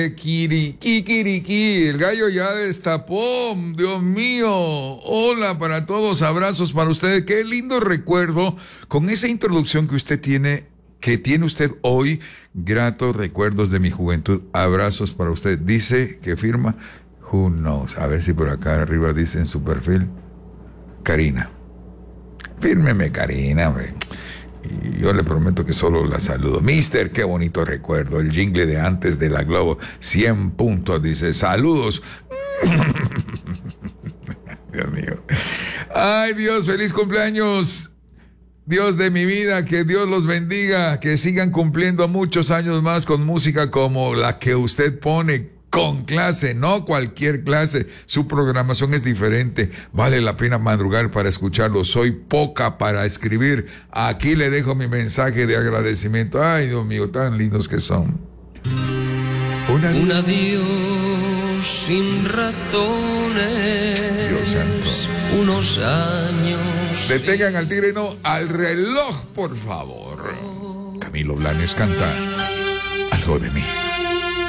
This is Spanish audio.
Kikiriki, el gallo ya destapó, Dios mío. Hola para todos, abrazos para ustedes. Qué lindo recuerdo con esa introducción que tiene usted hoy. Gratos recuerdos de mi juventud. Abrazos para usted. Dice que firma, who knows. A ver si por acá arriba dice en su perfil, Karina. Fírmeme, Karina, ve. Y yo le prometo que solo la saludo. Mister, qué bonito recuerdo. El jingle de antes de la Globo. 100 puntos, dice. Saludos. Dios mío. Ay, Dios, feliz cumpleaños. Dios de mi vida, que Dios los bendiga. Que sigan cumpliendo muchos años más con música como la que usted pone. Con clase, no cualquier clase. Su programación es diferente. Vale la pena madrugar para escucharlo. Soy poca para escribir. Aquí le dejo mi mensaje de agradecimiento. Ay, Dios mío, tan lindos que son. Un adiós sin razones. Dios santo. Unos años. Detengan al tigre, no, al reloj, por favor. Camilo Blanes canta Algo de mí.